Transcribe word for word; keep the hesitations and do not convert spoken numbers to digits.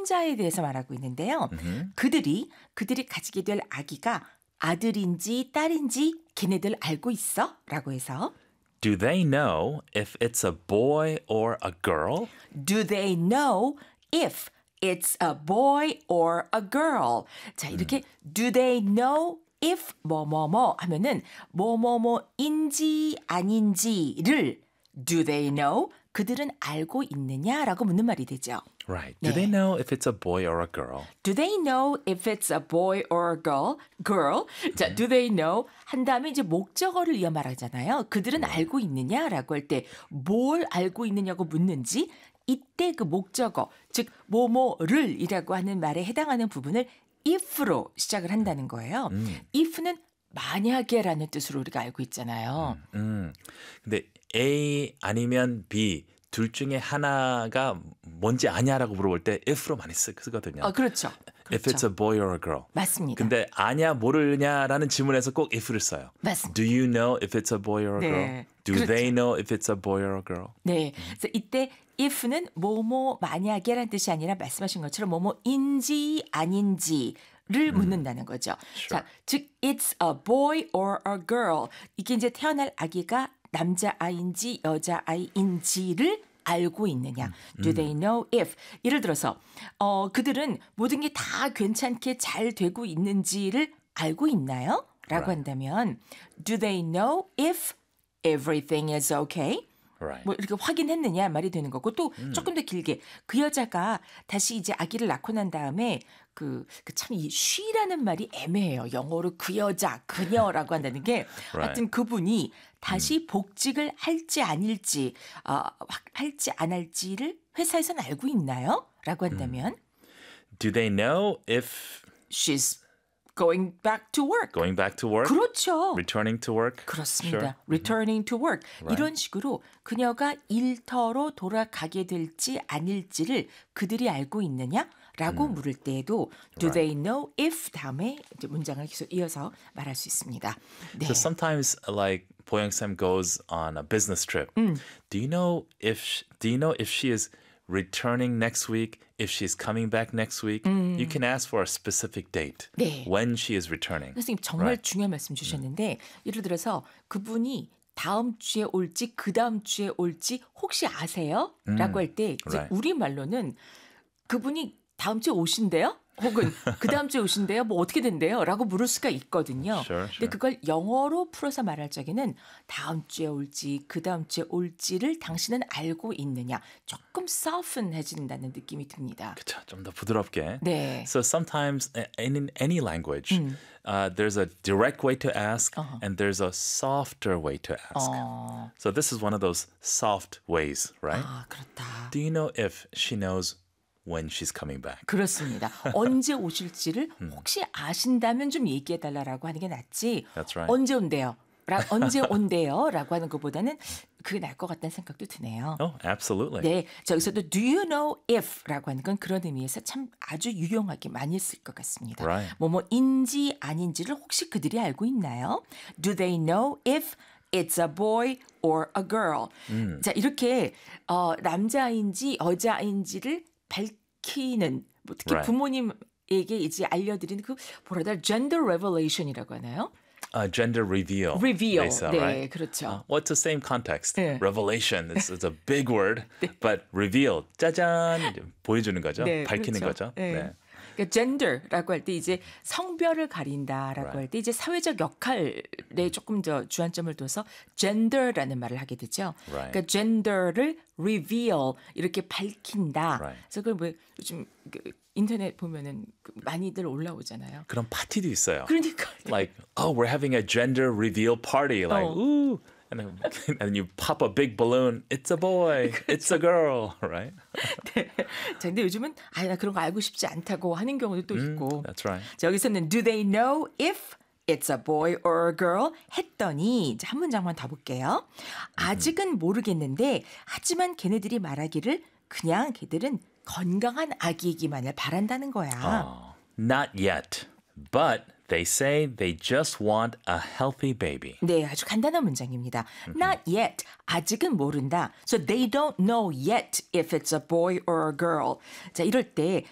남자에 대해서 말하고 있는데요. Mm-hmm. 그들이 그들이 가지게 될 아기가 아들인지 딸인지 걔네들 알고 있어? 라고 해서 Do they know if it's a boy or a girl? Do they know if it's a boy or a girl? 자, 이렇게 음. Do they know if 뭐뭐뭐 하면은 뭐뭐뭐인지 아닌지를 Do they know? 그들은 알고 있느냐라고 묻는 말이 되죠. Right. Do 네. they know if it's a boy or a girl? Do they know if it's a boy or a girl? Girl. 자, do they know? 한 다음에 이제 목적어를 이어 말하잖아요. 그들은 알고 있느냐라고 할 때 뭘 알고 있느냐고 묻는지 이때 그 목적어, 즉 뭐뭐를이라고 하는 말에 해당하는 부분을 if로 시작을 한다는 거예요. 음. if는 만약에라는 뜻으로 우리가 알고 있잖아요. 음, 음. 근데 A 아니면 B 둘 중에 하나가 뭔지 아냐라고 물어볼 때 if로 많이 쓰, 쓰거든요. 아, 그렇죠. If 그렇죠. it's a boy or a girl. 맞습니다. 근데 아냐 모르냐라는 질문에서 꼭 if를 써요. 맞습니다. Do you know if it's a boy or a 네. girl? Do 그렇죠. they know if it's a boy or a girl? 네. 그래서 이때 if는 뭐뭐 만약에란 뜻이 아니라 말씀하신 것처럼 뭐뭐인지 아닌지를 묻는다는 거죠. Sure. 자, 즉 it's a boy or a girl. 이게 이제 태어날 아기가 남자아이인지 여자아이인지를 알고 있느냐. Do they know if? 예를 들어서 어, 그들은 모든 게 다 괜찮게 잘 되고 있는지를 알고 있나요? 라고 Right. 한다면 Do they know if everything is okay? Right. 뭐 이렇게 확인했느냐 말이 되는 거고 또 음. 조금 더 길게 그 여자가 다시 이제 아기를 낳고 난 다음에 그 참 이 she라는 말이 애매해요. 영어로 그 여자, 그녀라고 한다는 게 Right. 하여튼 그분이 다시 복직을 할지 아닐지 어, 할지 안 할지를 회사에서는 알고 있나요? 라고 한다면 Do they know if she's going back to work. going back to work? 그렇죠. Returning to work? 그렇습니다. Sure. Returning to work. Right. 이런 식으로 그녀가 일터로 돌아가게 될지 아닐지를 그들이 알고 있느냐라고 음. 물을 때에도 Do Right. they know if 다음에 이제 문장을 계속 이어서 말할 수 있습니다. 네. So sometimes, like 보영-쌤 goes on a business trip. 음. Do you know if sh- do you know if she is returning next week? If she's coming back next week? You can ask for a specific date 네. when she is returning. 선생님 정말 Right. 중요한 말씀 주셨는데 예를 들어서 그분이 다음 주에 올지 그 다음 주에 올지 혹시 아세요? 라고 할 때 Right. 우리 말로는 그분이 다음 주에 오신대요? 혹은 그 다음 주에 오신대요? 뭐 어떻게 된대요? 라고 물을 수가 있거든요. Sure, 근데 sure. 그걸 영어로 풀어서 말할 적에는 다음 주에 올지 그 다음 주에 올지를 당신은 알고 있느냐. 조금 soften해진다는 느낌이 듭니다. 그쵸, 좀 더 부드럽게. 네. So sometimes in any language, uh, there's a direct way to ask 어허. and there's a softer way to ask. 어, So this is one of those soft ways, right? 아, 그렇다. Do you know if she knows when she's coming back? 그렇습니다. 언제 오실지를 혹시 아신다면 좀 얘기해 달라라고 하는 게 낫지. That's right. 언제 온대요? 라, 언제 온대요? 라고 하는 것보다는 그게 나을 것 같다는 생각도 드네요. Oh, absolutely. 네, 저기서도 do you know if 라고 하는 건 그런 의미에서 참 아주 유용하게 많이 쓸 것 같습니다. Right. 뭐뭐인지 아닌지를 혹시 그들이 알고 있나요? Do they know if it's a boy or a girl? 음. 자, 이렇게 어, 남자인지 여자인지를 밝히는 뭐 특히 Right. 부모님에게 이제 알려드리는 그 뭐라다 gender revelation이라고 하나요? Uh, gender reveal. Reveal. they say, 네, right? 그렇죠. Uh, well, it's the same context. 네. Revelation is, is a big word, but reveal, 짜잔, 이제 보여주는 거죠. 네, 밝히는 그렇죠. 거죠. 네. 네. 그러니까 gender라고 할 때 이제 성별을 가린다라고 Right. 할 때 이제 사회적 역할에 조금 더 주안점을 둬서 gender라는 말을 하게 되죠. Right. 그러니까 gender를 reveal 이렇게 밝힌다. Right. 그래서 그걸 뭐 요즘 그 인터넷 보면은 그 많이들 올라오잖아요. 그런 파티도 있어요. 그러니까 Like, oh, we're having a gender reveal party. Like, 어. ooh. And then, and then you pop a big balloon. It's a boy. It's a girl. Right? 네. 자, 근데 요즘은 아, 나 그런 거 알고 싶지 않다고 하는 경우도 또 있고. That's right. 자, 여기서는 do they know if it's a boy or a girl 했더니 이제 한 문장만 더 볼게요. 아직은 모르겠는데 하지만 걔네들이 말하기를 그냥 걔들은 건강한 아기이기만을 바란다는 거야. Oh, not yet. But they say they just want a healthy baby. 네, 아주 간단한 문장입니다. Not yet. 아직은 모른다. So they don't know yet if it's a boy or a girl. 자, 이럴 때